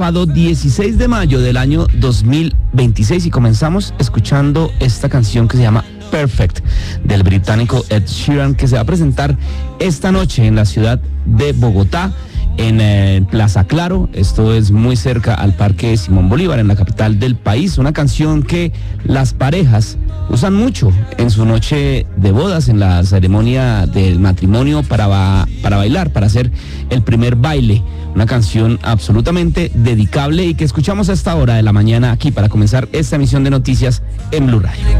Sábado 16 de mayo del año 2026 y comenzamos escuchando esta canción que se llama Perfect del británico Ed Sheeran, que se va a presentar esta noche en la ciudad de Bogotá, en Plaza Claro. Esto es muy cerca al Parque Simón Bolívar, en la capital del país. Una canción que las parejas usan mucho en su noche de bodas, en la ceremonia del matrimonio, para bailar, para hacer el primer baile. Una canción absolutamente dedicable y que escuchamos a esta hora de la mañana aquí para comenzar esta emisión de noticias en Blue Radio.